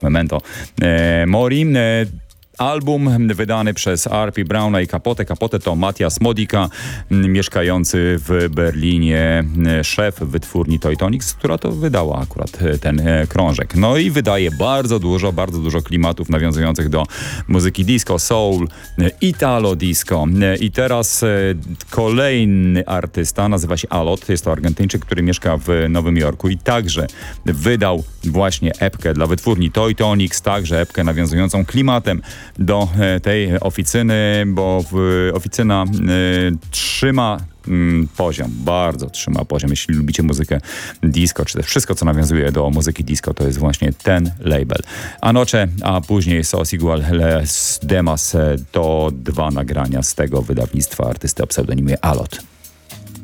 Memento Mori. Album wydany przez R.P. Browna i Capotę. Capotę to Matthias Modica, mieszkający w Berlinie, szef wytwórni Toytonics, która to wydała akurat ten krążek. No i wydaje bardzo dużo klimatów nawiązujących do muzyki disco, soul, italo disco. I teraz kolejny artysta, nazywa się Alot, jest to Argentyńczyk, który mieszka w Nowym Jorku i także wydał właśnie epkę dla wytwórni Toytonics, także epkę nawiązującą klimatem do tej oficyny, bo oficyna trzyma poziom, bardzo trzyma poziom. Jeśli lubicie muzykę disco, czy też wszystko, co nawiązuje do muzyki disco, to jest właśnie ten label. Anoche, a później Sos Igual Les Demas to 2 nagrania z tego wydawnictwa artysty o pseudonimie Alot.